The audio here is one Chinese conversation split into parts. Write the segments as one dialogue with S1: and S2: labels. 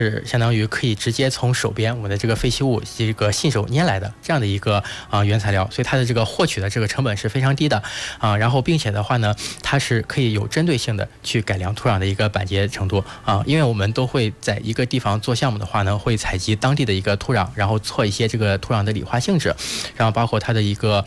S1: 是相当于可以直接从手边我们的这个废弃物这个信手拈来的这样的一个原材料，所以它的这个获取的这个成本是非常低的然后并且的话呢，它是可以有针对性的去改良土壤的一个板结程度因为我们都会在一个地方做项目的话呢，会采集当地的一个土壤，然后测一些这个土壤的理化性质，然后包括它的一个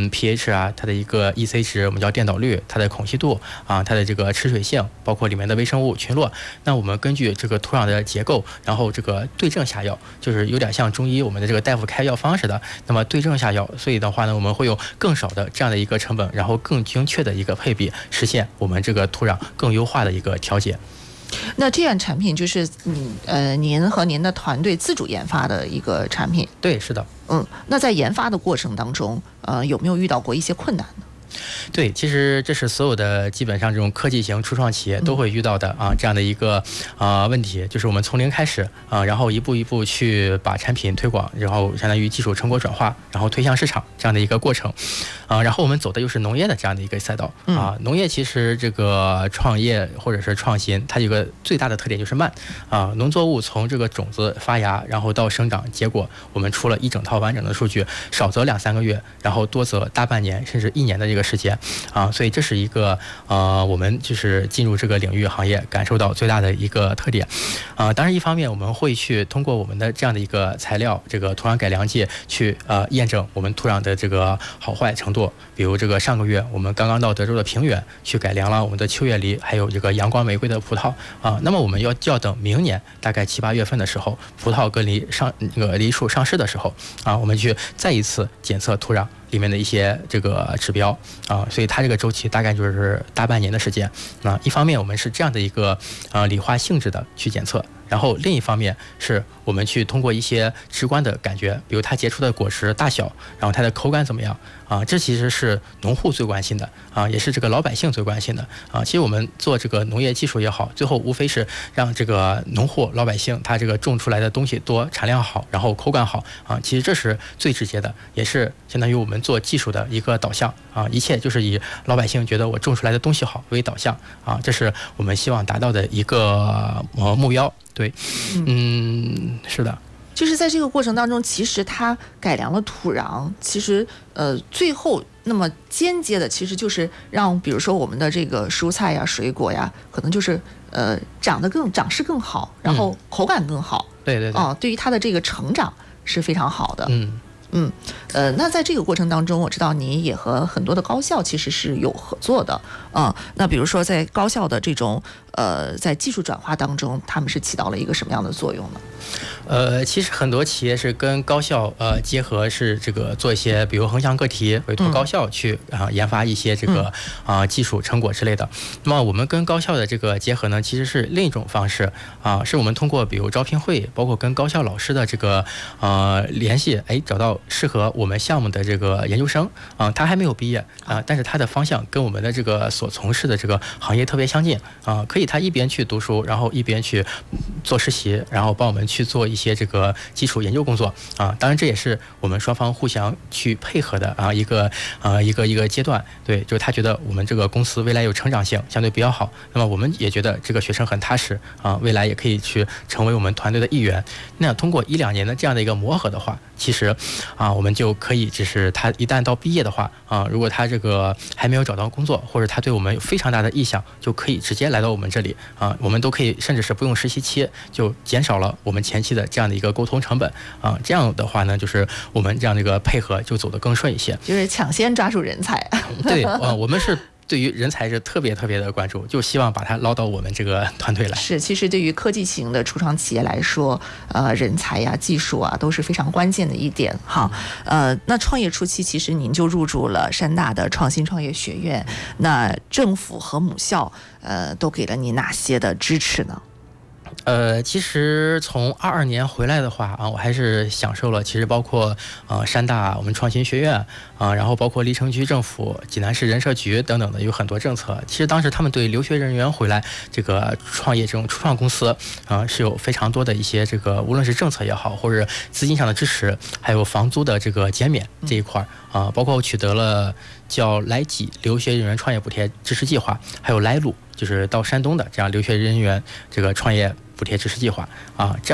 S1: pH 它的一个 EC 值，我们叫电导率，它的孔隙度它的这个吃水性，包括里面的微生物群落。那我们根据这个土壤的结构，然后这个对症下药，就是有点像中医我们的这个大夫开药方似的，那么对症下药，所以的话呢，我们会用更少的这样的一个成本，然后更精确的一个配比，实现我们这个土壤更优化的一个调节。
S2: 那这样产品就是您和您的团队自主研发的一个产品？
S1: 对，是的。
S2: 那在研发的过程当中，有没有遇到过一些困难呢？
S1: 对，其实这是所有的基本上这种科技型初创企业都会遇到的这样的一个问题，就是我们从零开始然后一步一步去把产品推广，然后相当于技术成果转化，然后推向市场这样的一个过程然后我们走的又是农业的这样的一个赛道农业其实这个创业或者是创新，它有个最大的特点就是慢农作物从这个种子发芽，然后到生长结果，我们出了一整套完整的数据，少则2-3个月，然后多则大半年甚至1年的这个时间所以这是一个我们就是进入这个领域行业感受到最大的一个特点当然一方面我们会去通过我们的这样的一个材料，这个土壤改良剂去验证我们土壤的这个好坏程度。比如这个上个月我们刚刚到德州的平原去改良了我们的秋叶梨还有这个阳光玫瑰的葡萄那么我们就要等明年大概7-8月份的时候，葡萄跟梨树上市的时候我们去再一次检测土壤里面的一些这个指标所以它这个周期大概就是大半年的时间一方面我们是这样的一个理化性质的去检测，然后另一方面是我们去通过一些直观的感觉，比如它结出的果实大小，然后它的口感怎么样这其实是农户最关心的也是这个老百姓最关心的其实我们做这个农业技术也好，最后无非是让这个农户老百姓他这个种出来的东西多，产量好，然后口感好其实这是最直接的，也是相当于我们做技术的一个导向一切就是以老百姓觉得我种出来的东西好为导向这是我们希望达到的一个目标。对，是的。
S2: 就是在这个过程当中，其实它改良了土壤，其实最后那么间接的，其实就是让比如说我们的这个蔬菜呀、水果呀，可能就是长势更好，然后口感更好。
S1: 对对对。
S2: 对于它的这个成长是非常好的。那在这个过程当中，我知道你也和很多的高校其实是有合作的那比如说在高校的这种在技术转化当中，他们是起到了一个什么样的作用呢？
S1: 其实很多企业是跟高校结合，是这个做一些比如横向个题，委托高校去研发一些这个技术成果之类的。那么我们跟高校的这个结合呢，其实是另一种方式是我们通过比如招聘会，包括跟高校老师的这个联系，找到适合我们项目的这个研究生他还没有毕业但是他的方向跟我们的这个所从事的这个行业特别相近可以他一边去读书，然后一边去做实习，然后帮我们去做一些这个基础研究工作当然这也是我们双方互相去配合的一个阶段。对，就是他觉得我们这个公司未来有成长性，相对比较好，那么我们也觉得这个学生很踏实未来也可以去成为我们团队的一员。那通过1-2年的这样的一个磨合的话，其实我们就可以，就是他一旦到毕业的话如果他这个还没有找到工作，或者他对我们有非常大的意向，就可以直接来到我们这里我们都可以甚至是不用实习期，就减少了我们前期的这样的一个沟通成本这样的话呢，就是我们这样的一个配合就走得更顺一些，
S2: 就是抢先抓住人才
S1: 对我们是对于人才是特别的关注，就希望把它捞到我们这个团队来。
S2: 是，其实对于科技型的初创企业来说人才呀、技术都是非常关键的一点哈。那创业初期其实您就入驻了山大的创新创业学院，那政府和母校都给了你哪些的支持呢？
S1: 其实从22年回来的话我还是享受了，其实包括山大我们创新学院然后包括历城区政府、济南市人社局等等的有很多政策。其实当时他们对留学人员回来这个创业这种初创公司是有非常多的一些这个无论是政策也好，或者资金上的支持，还有房租的这个减免这一块包括取得了叫来济留学人员创业补贴支持计划，还有来鲁就是到山东的这样留学人员这个创业补贴支持计划啊，这样